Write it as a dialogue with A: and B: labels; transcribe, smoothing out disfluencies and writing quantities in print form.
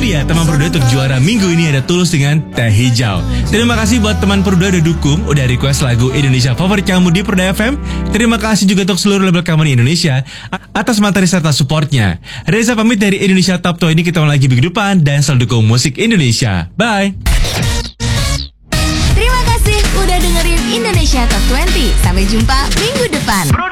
A: dia teman Peruda untuk juara minggu ini ada Tulus dengan Teh Hijau. Terima kasih buat teman Peruda udah dukung, udah request lagu Indonesia favorit kamu di Peruda FM. Terima kasih juga untuk seluruh label kamu di Indonesia atas materi serta supportnya. Reza pamit dari Indonesia Top 20, kita lagi minggu depan dan selalu dukung musik Indonesia. Bye.
B: Terima kasih udah dengerin Indonesia Top 20. Sampai jumpa minggu depan.